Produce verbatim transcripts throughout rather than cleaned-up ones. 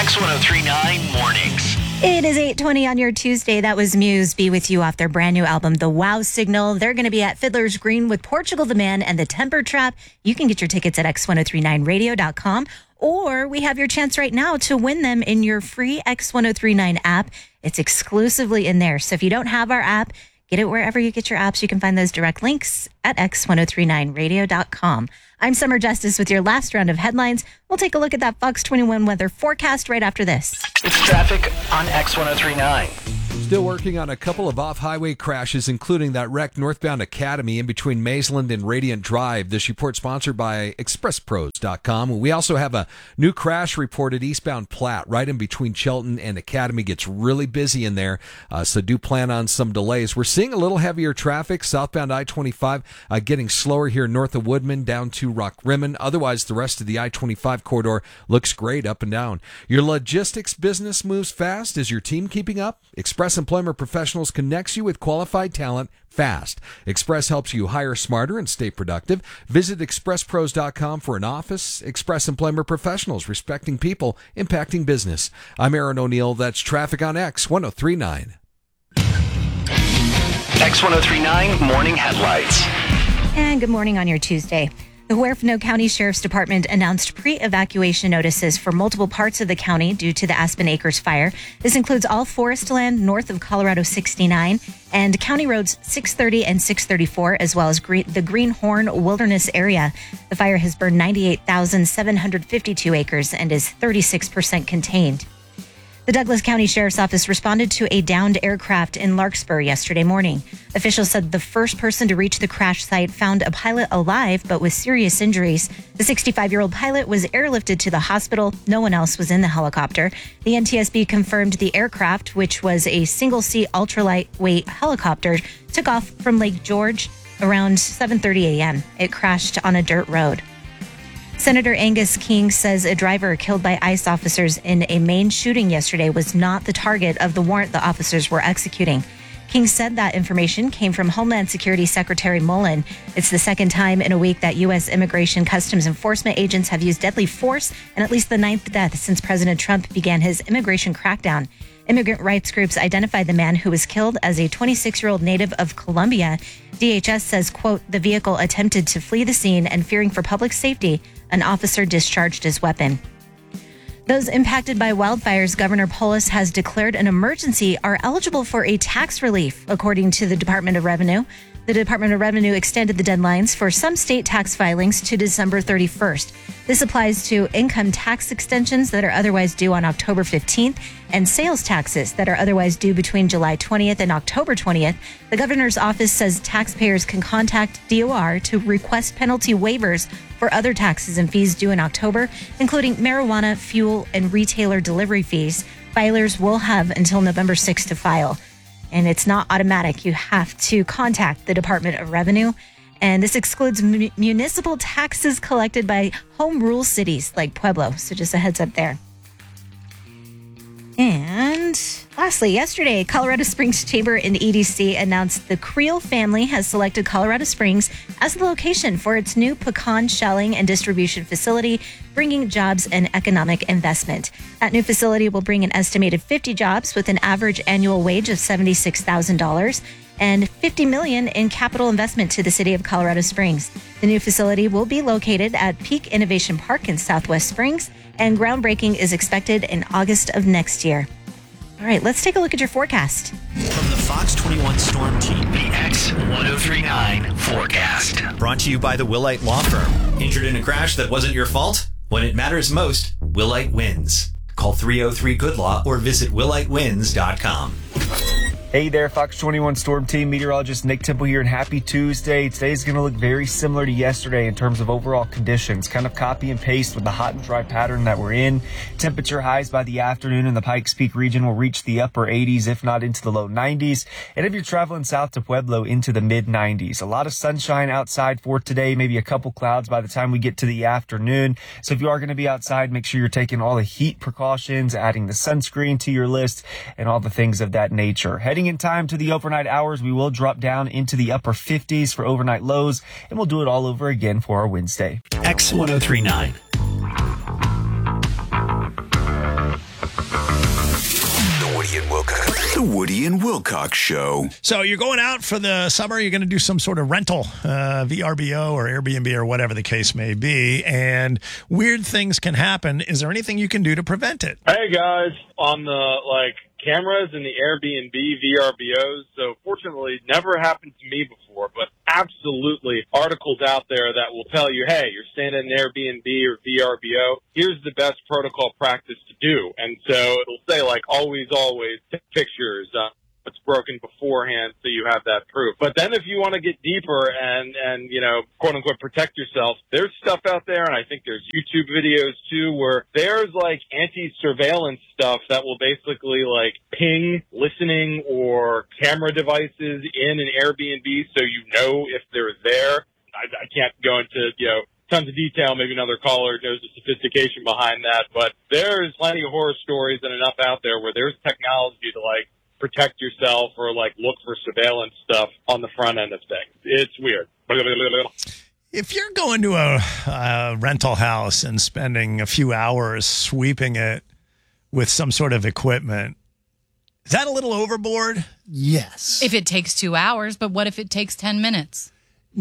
X ten thirty-nine Mornings. It is eight twenty on your Tuesday. That was Muse, Be With You, off their brand new album, The Wow Signal. They're going to be at Fiddler's Green with Portugal the Man and The Temper Trap. You can get your tickets at X ten thirty-nine radio dot com, or we have your chance right now to win them in your free X ten thirty-nine app. It's exclusively in there. So if you don't have our app, get it wherever you get your apps. You can find those direct links at X ten thirty-nine radio dot com. I'm Summer Justice with your last round of headlines. We'll take a look at that Fox twenty-one weather forecast right after this. It's traffic on X ten thirty-nine. Still working on a couple of off-highway crashes, including that wreck northbound Academy in between Maysland and Radiant Drive. This report sponsored by express pros dot com. We also have a new crash reported eastbound Platte, right in between Chelton and Academy. Gets really busy in there, uh, so do plan on some delays. We're seeing a little heavier traffic southbound I twenty-five, uh, getting slower here north of Woodman down to Rock Rimmon. Otherwise, the rest of the I twenty-five corridor looks great up and down. Your logistics business moves fast. Is your team keeping up? Express Employment Professionals connects you with qualified talent fast. Express helps you hire smarter and stay productive. Visit express pros dot com for an office. Express Employment Professionals, respecting people, impacting business. I'm Aaron O'Neill. That's traffic on X ten thirty-nine. X ten thirty-nine Morning Headlights. And good morning on your Tuesday. The Huerfano County Sheriff's Department announced pre-evacuation notices for multiple parts of the county due to the Aspen Acres fire. This includes all forest land north of Colorado sixty-nine and County Roads six thirty and six thirty-four, as well as Green, the Greenhorn Wilderness area. The fire has burned ninety-eight thousand seven hundred fifty-two acres and is thirty-six percent contained. The Douglas County Sheriff's Office responded to a downed aircraft in Larkspur yesterday morning. Officials said the first person to reach the crash site found a pilot alive but with serious injuries. The sixty-five-year-old pilot was airlifted to the hospital. No one else was in the helicopter. The N T S B confirmed the aircraft, which was a single-seat ultralight-weight helicopter, took off from Lake George around seven thirty a.m. It crashed on a dirt road. Senator Angus King says a driver killed by ICE officers in a Maine shooting yesterday was not the target of the warrant the officers were executing. King said that information came from Homeland Security Secretary Mullen. It's the second time in a week that U S Immigration Customs Enforcement agents have used deadly force, and at least the ninth death since President Trump began his immigration crackdown. Immigrant rights groups identified the man who was killed as a twenty-six-year-old native of Colombia. D H S says, quote, the vehicle attempted to flee the scene, and fearing for public safety, an officer discharged his weapon. Those impacted by wildfires Governor Polis has declared an emergency are eligible for a tax relief, according to the Department of Revenue. The Department of Revenue extended the deadlines for some state tax filings to December thirty-first. This applies to income tax extensions that are otherwise due on October fifteenth and sales taxes that are otherwise due between July twentieth and October twentieth. The governor's office says taxpayers can contact D O R to request penalty waivers for other taxes and fees due in October, including marijuana, fuel, and retailer delivery fees. Filers will have until November sixth to file. And it's not automatic. You have to contact the Department of Revenue. And this excludes mu- municipal taxes collected by home rule cities like Pueblo. So just a heads up there. And lastly, yesterday, Colorado Springs Chamber and E D C announced the Creel family has selected Colorado Springs as the location for its new pecan shelling and distribution facility, bringing jobs and economic investment. That new facility will bring an estimated fifty jobs with an average annual wage of seventy-six thousand dollars and fifty million dollars in capital investment to the city of Colorado Springs. The new facility will be located at Peak Innovation Park in Southwest Springs, and groundbreaking is expected in August of next year. All right, let's take a look at your forecast. From the Fox twenty-one Storm Team, the X ten thirty-nine forecast. Brought to you by the Willite Law Firm. Injured in a crash that wasn't your fault? When it matters most, Willite wins. Call three oh three good law or visit willite wins dot com. Hey there, Fox twenty-one Storm Team meteorologist Nick Temple here, and happy Tuesday. Today's going to look very similar to yesterday in terms of overall conditions. Kind of copy and paste with the hot and dry pattern that we're in. Temperature highs by the afternoon in the Pikes Peak region will reach the upper eighties, if not into the low nineties. And if you're traveling south to Pueblo, into the mid nineties. A lot of sunshine outside for today, maybe a couple clouds by the time we get to the afternoon. So if you are going to be outside, make sure you're taking all the heat precautions, adding the sunscreen to your list, and all the things of that nature. Heading in time to the overnight hours, we will drop down into the upper fifties for overnight lows, and we'll do it all over again for our Wednesday. X ten thirty-nine. The Woody and Wilcox Show. So you're going out for the summer. You're going to do some sort of rental, uh, V R B O or Airbnb or whatever the case may be. And weird things can happen. Is there anything you can do to prevent it? Hey, guys. On the, like, cameras and the Airbnb V R B Os. So fortunately, never happened to me before, but absolutely articles out there that will tell you, hey, you're staying in an Airbnb or V R B O. Here's the best protocol practice to do. And so it'll say, like, always, always take pictures. Uh, It's broken beforehand, so you have that proof. But then if you want to get deeper and, and, you know, quote unquote, protect yourself, there's stuff out there, and I think there's YouTube videos too, where there's like anti-surveillance stuff that will basically like ping listening or camera devices in an Airbnb so you know if they're there. I, I can't go into, you know, tons of detail. Maybe another caller knows the sophistication behind that, but there's plenty of horror stories and enough out there where there's technology to like protect yourself or like look for surveillance stuff on the front end of things. It's weird. If you're going to a, a rental house and spending a few hours sweeping it with some sort of equipment, is that a little overboard? Yes. If it takes two hours, but what if it takes ten minutes?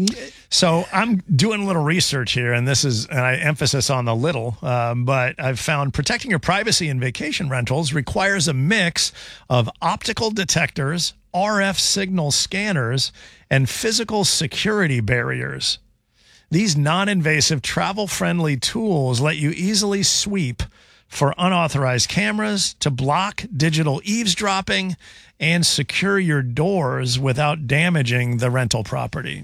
So I'm doing a little research here, and this is, and I emphasis on the little, um, but I've found protecting your privacy in vacation rentals requires a mix of optical detectors, R F signal scanners, and physical security barriers. These non-invasive, travel-friendly tools let you easily sweep for unauthorized cameras, to block digital eavesdropping, and secure your doors without damaging the rental property.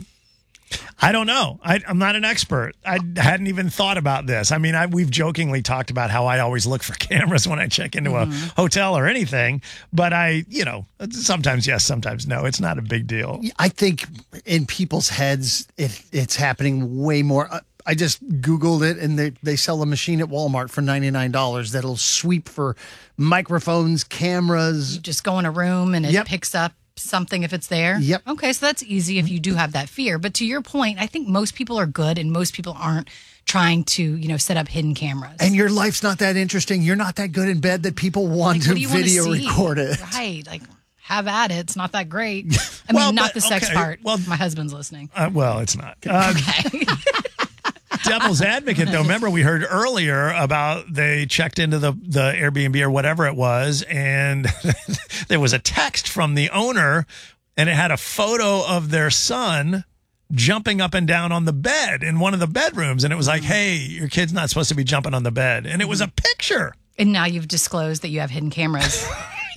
I don't know. I, I'm not an expert. I hadn't even thought about this. I mean, I, we've jokingly talked about how I always look for cameras when I check into mm-hmm. a hotel or anything. But I, you know, sometimes yes, sometimes no. It's not a big deal. I think in people's heads, it, it's happening way more. I just Googled it, and they, they sell a machine at Walmart for ninety-nine dollars that'll sweep for microphones, cameras. You just go in a room, and it yep. picks up something if it's there. Yep. Okay, so that's easy if you do have that fear. But to your point, I think most people are good and most people aren't trying to, you know, set up hidden cameras. And your life's not that interesting. You're not that good in bed that people want like, to video record it. Right. Like, have at it. It's not that great. I well, mean, not but, the sex okay. part. Well, my husband's listening. Uh, well, it's not. Uh, okay. Devil's advocate, though. Remember, we heard earlier about they checked into the, the Airbnb or whatever it was, and there was a text from the owner, and it had a photo of their son jumping up and down on the bed in one of the bedrooms. And it was like, hey, your kid's not supposed to be jumping on the bed. And it was a picture. And now you've disclosed that you have hidden cameras.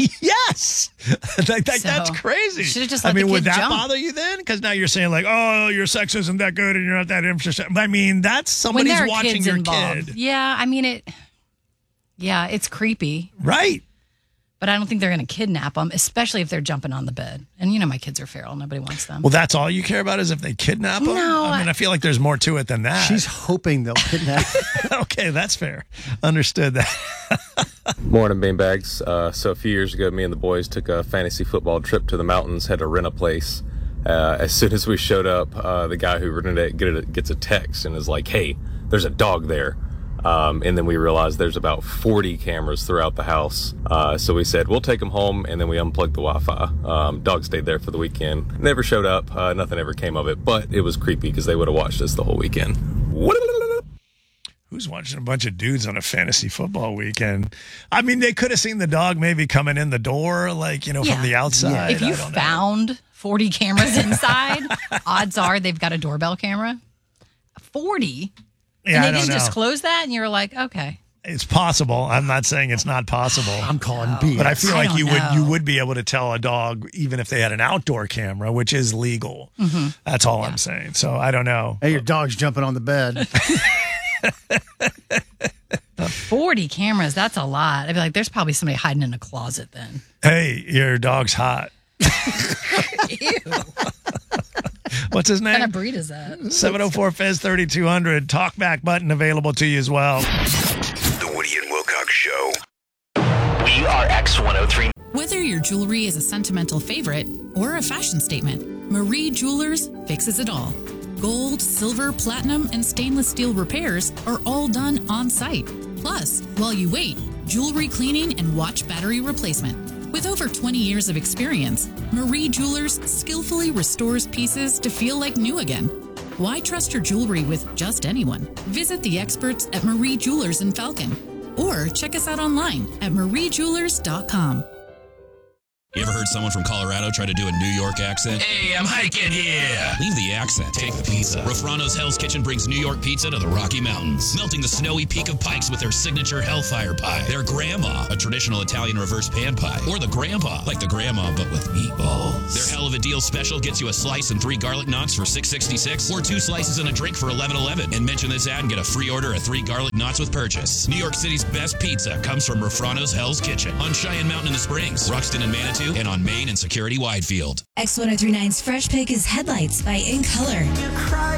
Yes. that, that, so, that's crazy. Should have just let I mean, the kid would that jump. bother you then? Because now you're saying like, oh, your sex isn't that good and you're not that interested. I mean, that's somebody's when there are watching kids your involved. kid. Yeah, I mean, it. Yeah, it's creepy. Right. But I don't think they're going to kidnap them, especially if they're jumping on the bed. And, you know, my kids are feral. Nobody wants them. Well, that's all you care about is if they kidnap them? No. I mean, I feel like there's more to it than that. She's hoping they'll kidnap. Okay, that's fair. Understood that. Morning, beanbags. Uh, so a few years ago, me and the boys took a fantasy football trip to the mountains, had to rent a place. Uh, as soon as we showed up, uh, the guy who rented it get a, gets a text and is like, hey, there's a dog there. Um, and then we realized there's about forty cameras throughout the house. Uh, so we said, we'll take them home, and then we unplugged the Wi-Fi. Um, dog stayed there for the weekend. Never showed up. Uh, nothing ever came of it, but it was creepy because they would have watched us the whole weekend. Who's watching a bunch of dudes on a fantasy football weekend? I mean, they could have seen the dog maybe coming in the door, like, you know, yeah. from the outside. Yeah. If you found know. forty cameras inside, odds are they've got a doorbell camera. forty? Yeah, and they I don't didn't know. just close that, and you were like, okay. It's possible. I'm not saying it's not possible. I'm calling B S. But I feel I like you know. would you would be able to tell a dog even if they had an outdoor camera, which is legal. Mm-hmm. That's all yeah. I'm saying. So I don't know. Hey, your dog's jumping on the bed. But forty cameras, that's a lot. I'd be like, there's probably somebody hiding in a closet then. Hey, your dog's hot. Ew. What's his name? What kind of breed is that? seven oh four Fez thirty-two hundred. Talkback button available to you as well. The Woody and Wilcox Show. We are X one oh three. Whether your jewelry is a sentimental favorite or a fashion statement, Marie Jewelers fixes it all. Gold, silver, platinum, and stainless steel repairs are all done on site. Plus, while you wait, jewelry cleaning and watch battery replacement. With over twenty years of experience, Marie Jewelers skillfully restores pieces to feel like new again. Why trust your jewelry with just anyone? Visit the experts at Marie Jewelers in Falcon, or check us out online at marie jewelers dot com. You ever heard someone from Colorado try to do a New York accent? Hey, I'm hiking here. Leave the accent. Take the pizza. Rofrano's Hell's Kitchen brings New York pizza to the Rocky Mountains, melting the snowy peak of Pikes with their signature Hellfire Pie, their Grandma, a traditional Italian reverse pan pie, or the Grandpa, like the Grandma but with meatballs. Their Hell of a Deal special gets you a slice and three garlic knots for six sixty-six, or two slices and a drink for eleven eleven. And mention this ad and get a free order of three garlic knots with purchase. New York City's best pizza comes from Rofrano's Hell's Kitchen on Cheyenne Mountain in the Springs, Ruxton and Manitou, and on Main and Security Widefield. X ten thirty-nine's Fresh Pick is Headlights by In Color.